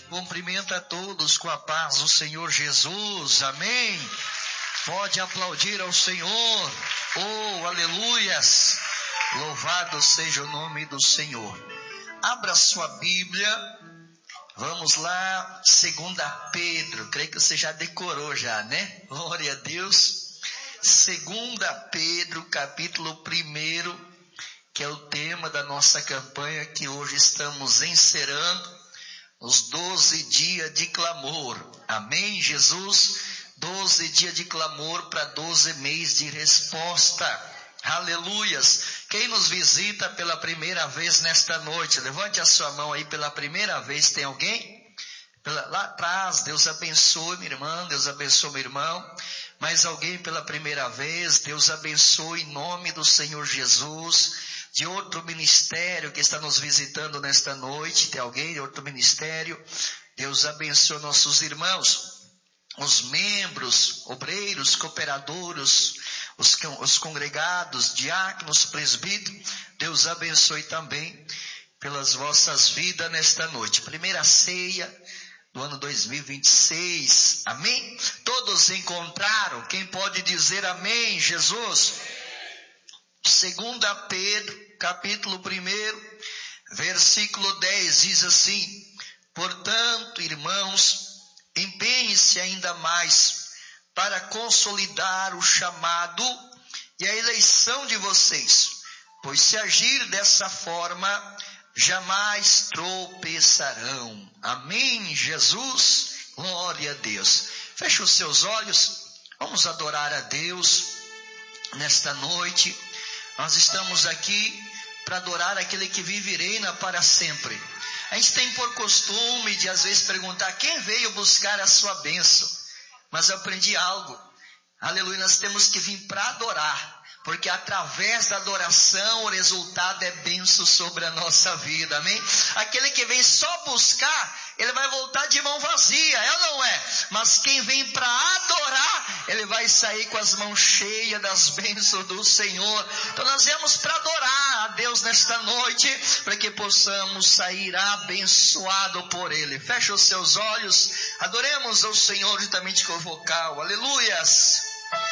Cumprimenta a todos com a paz do Senhor Jesus, amém? Pode aplaudir ao Senhor, oh, aleluias, louvado seja o nome do Senhor. Abra sua Bíblia, vamos lá, 2 Pedro, creio que você já decorou já, né? Glória a Deus. 2 Pedro, capítulo 1, que é o tema da nossa campanha que hoje estamos encerrando. Os 12 dias de clamor, amém, Jesus? 12 dias de clamor para 12 meses de resposta, aleluias. Quem nos visita pela primeira vez nesta noite, levante a sua mão aí pela primeira vez, tem alguém? Lá atrás, Deus abençoe minha irmã, Deus abençoe meu irmão. Mais alguém pela primeira vez, Deus abençoe em nome do Senhor Jesus. De outro ministério que está nos visitando nesta noite, tem alguém de outro ministério? Deus abençoe nossos irmãos, os membros, obreiros, cooperadores, os congregados, diáconos, presbíteros. Deus abençoe também pelas vossas vidas nesta noite. Primeira ceia do ano 2026, amém? Todos encontraram? Quem pode dizer amém, Jesus? 2 Pedro, capítulo 1, versículo 10, diz assim: portanto, irmãos, empenhem-se ainda mais para consolidar o chamado e a eleição de vocês, pois se agir dessa forma, jamais tropeçarão. Amém, Jesus? Glória a Deus. Feche os seus olhos, vamos adorar a Deus nesta noite. Nós estamos aqui para adorar aquele que vive e reina para sempre. A gente tem por costume de às vezes perguntar quem veio buscar a sua bênção. Mas eu aprendi algo. Aleluia, nós temos que vir para adorar. Porque através da adoração o resultado é bênção sobre a nossa vida, amém? Aquele que vem só buscar, ele vai voltar de mão vazia, é ou não é? Mas quem vem para adorar, ele vai sair com as mãos cheias das bênçãos do Senhor. Então nós viemos para adorar a Deus nesta noite, para que possamos sair abençoado por Ele. Feche os seus olhos, adoremos ao Senhor juntamente com o vocal, aleluias.